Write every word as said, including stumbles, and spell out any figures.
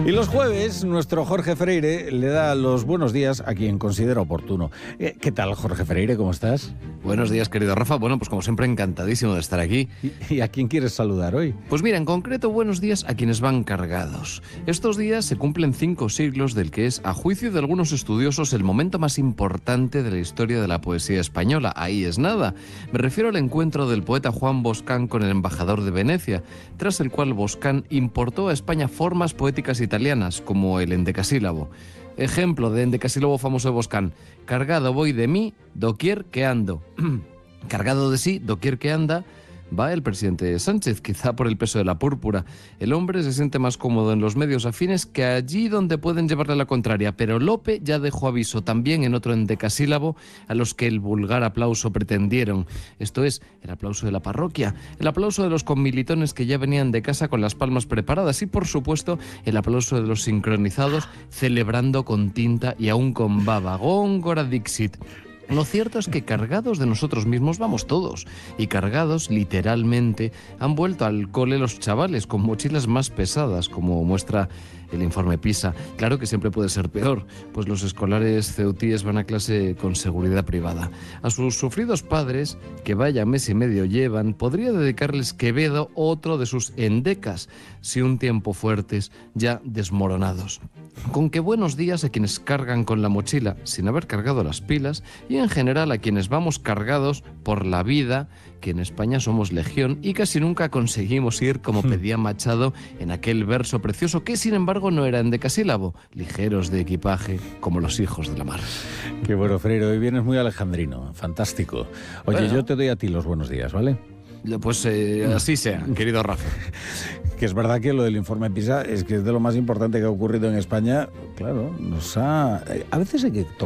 Y los jueves, nuestro Jorge Freire le da los buenos días a quien considera oportuno. ¿Qué tal, Jorge Freire? ¿Cómo estás? Buenos días, querido Rafa. Bueno, pues como siempre, encantadísimo de estar aquí. ¿Y, y a quién quieres saludar hoy? Pues mira, en concreto, buenos días a quienes van cargados. Estos días se cumplen cinco siglos del que es, a juicio de algunos estudiosos, el momento más importante de la historia de la poesía española. Ahí es nada. Me refiero al encuentro del poeta Juan Boscán con el embajador de Venecia, tras el cual Boscán importó a España formas poéticas italianas, como el endecasílabo. Ejemplo de endecasílabo famoso de Boscán: cargado voy de mí, doquier que ando. Cargado de sí, doquier que anda, va el presidente Sánchez, quizá por el peso de la púrpura. El hombre se siente más cómodo en los medios afines que allí donde pueden llevarle la contraria, pero Lope ya dejó aviso también en otro endecasílabo a los que el vulgar aplauso pretendieron. Esto es, el aplauso de la parroquia, el aplauso de los conmilitones que ya venían de casa con las palmas preparadas y, por supuesto, el aplauso de los sincronizados celebrando con tinta y aún con baba. Góngora Dixit. Lo cierto es que cargados de nosotros mismos vamos todos, y cargados, literalmente, han vuelto al cole los chavales con mochilas más pesadas, como muestra el informe PISA. Claro que siempre puede ser peor, pues los escolares ceutíes van a clase con seguridad privada. A sus sufridos padres, que vaya mes y medio llevan, podría dedicarles Quevedo otro de sus endecas, si un tiempo fuertes, ya desmoronados. Con que buenos días a quienes cargan con la mochila sin haber cargado las pilas, y en general a quienes vamos cargados por la vida, que en España somos legión y casi nunca conseguimos ir como pedía Machado en aquel verso precioso que sin embargo no era endecasílabo: ligeros de equipaje como los hijos de la mar. Qué bueno, Freire, hoy vienes muy alejandrino, fantástico. Oye, bueno, yo te doy a ti los buenos días, ¿vale? Pues eh, así sea, querido Rafa. Que es verdad que lo del informe PISA es que es de lo más importante que ha ocurrido en España. Claro, nos ha... A veces hay que tocar